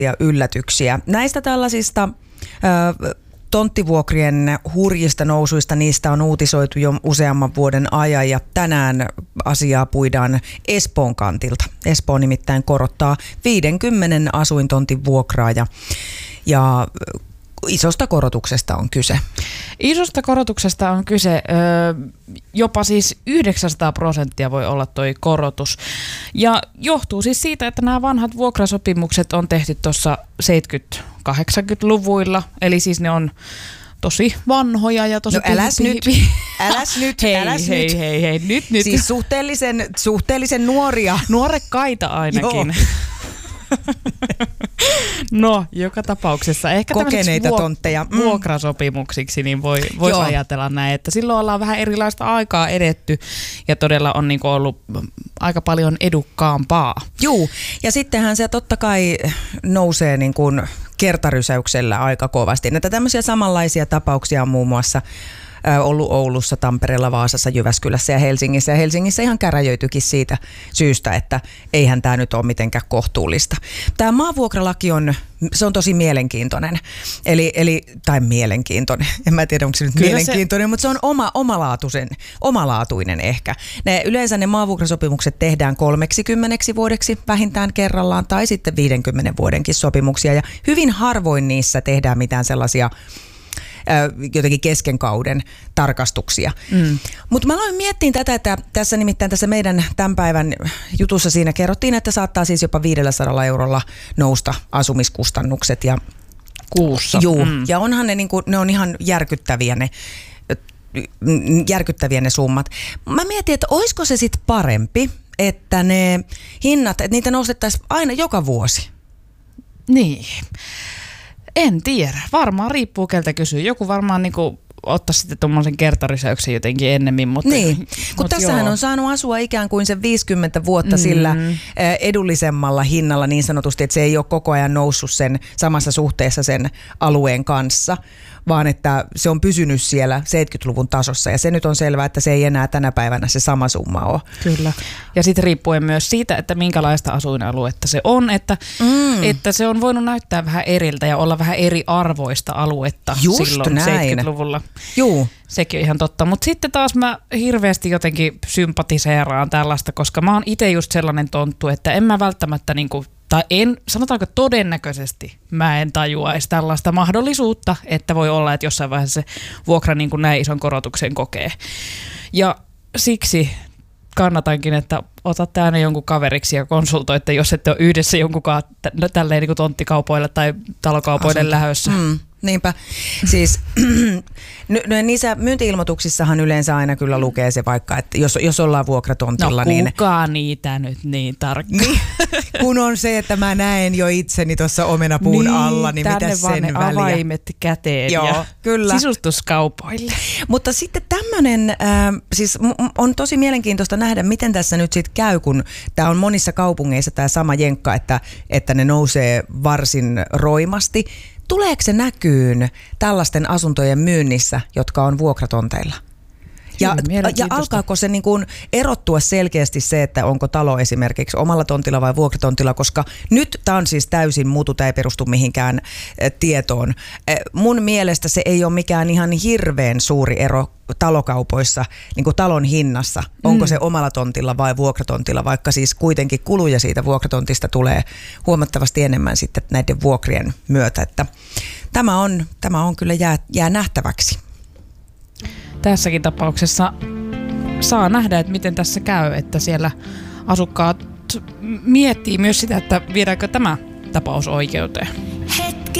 yllätyksiä. Näistä tällaisista tonttivuokrien hurjista nousuista, niistä on uutisoitu jo useamman vuoden ajan ja tänään asiaa puidaan Espoon kantilta. Espoo nimittäin korottaa 50 asuintontin vuokraa ja isosta korotuksesta on kyse. Isosta korotuksesta on kyse, jopa siis 900% voi olla toi korotus. Ja johtuu siis siitä, että nämä vanhat vuokrasopimukset on tehty tuossa 70-80-luvuilla, eli siis ne on tosi vanhoja ja tosi... No äläs nyt. Hei, nyt. Siis suhteellisen nuoria. Nuorekkaita ainakin. No, joka tapauksessa. Ehkä kokeneita tontteja. Vuokrasopimuksiksi niin voisi ajatella näin, että silloin ollaan vähän erilaista aikaa edetty ja todella on niinku ollut aika paljon edukkaampaa. Juu, ja sittenhän se totta kai nousee niin kuin kertarysäyksellä aika kovasti. Näitä tämmöisiä samanlaisia tapauksia on muun muassa ollut Oulussa, Tampereella, Vaasassa, Jyväskylässä ja Helsingissä. Ja Helsingissä ihan käräjöityikin siitä syystä, että eihän tämä nyt ole mitenkään kohtuullista. Tämä maavuokralaki on tosi mielenkiintoinen. Tai mielenkiintoinen. En mä tiedä, onko se nyt kyllä mielenkiintoinen, mutta se on omalaatuinen ehkä. Yleensä ne maavuokrasopimukset tehdään 30 vuodeksi vähintään kerrallaan tai sitten 50 vuodenkin sopimuksia. Ja hyvin harvoin niissä tehdään mitään sellaisia jotenkin kesken kauden tarkastuksia. Mutta mä aloin miettiä tätä, että tässä meidän tämän päivän jutussa siinä kerrottiin, että saattaa siis jopa 500 eurolla nousta asumiskustannukset. Ja kuussa. Juu, ja onhan ne on ihan järkyttäviä ne summat. Mä mietin, että olisiko se sitten parempi, että ne hinnat, että niitä nostettaisiin aina joka vuosi? Niin. En tiedä. Varmaan riippuu keltä kysyy. Joku varmaan ottaa sitten tuommoisen kertarysäyksen jotenkin ennemmin. Mutta, niin, kun tässähän on saanut asua ikään kuin sen 50 vuotta sillä edullisemmalla hinnalla niin sanotusti, että se ei ole koko ajan noussut sen samassa suhteessa sen alueen kanssa, vaan että se on pysynyt siellä 70-luvun tasossa ja se nyt on selvää, että se ei enää tänä päivänä se sama summa ole. Kyllä. Ja sitten riippuen myös siitä, että minkälaista asuinaluetta se on, että se on voinut näyttää vähän eriltä ja olla vähän eri arvoista aluetta silloin näin. 70-luvulla. Juu. Sekin on ihan totta. Mutta sitten taas mä hirveästi jotenkin sympatiseeraan tällaista, koska mä oon itse just sellainen tonttu, että en mä välttämättä sanotaanko todennäköisesti mä en tajuaisi tällaista mahdollisuutta, että voi olla, että jossain vaiheessa se vuokra näin ison korotuksen kokee. Ja siksi kannatankin, että otatte aina jonkun kaveriksi ja konsultoitte, jos ette ole yhdessä jonkunkaan tälleen tonttikaupoille tai talokaupoille lähdössä. Niinpä. Siis niissä myynti-ilmoituksissahan yleensä aina kyllä lukee se vaikka, että jos ollaan vuokratontilla, niin... kuka niitä nyt niin tarkkaan? Kun on se, että mä näen jo itseni tuossa omenapuun alla, niin mitä sen väliä? Tänne vaan ne avaimet käteen ja kyllä. Sisustuskaupoille. Mutta sitten tämmöinen, siis on tosi mielenkiintoista nähdä, miten tässä nyt sitten käy, kun tämä on monissa kaupungeissa tämä sama jenkka, että ne nousee varsin roimasti. Tuleeko se näkyyn tällaisten asuntojen myynnissä, jotka on vuokratonteilla? Ja alkaako se erottua selkeästi se, että onko talo esimerkiksi omalla tontilla vai vuokratontilla, koska nyt tämä on siis täysin muutu, tämä ei perustu mihinkään tietoon. Mun mielestä se ei ole mikään ihan hirveän suuri ero talokaupoissa, talon hinnassa, onko se omalla tontilla vai vuokratontilla, vaikka siis kuitenkin kuluja siitä vuokratontista tulee huomattavasti enemmän sitten näiden vuokrien myötä, että tämä on kyllä jää nähtäväksi. Tässäkin tapauksessa saa nähdä, että miten tässä käy, että siellä asukkaat miettii myös sitä, että viedäänkö tämä tapaus oikeuteen.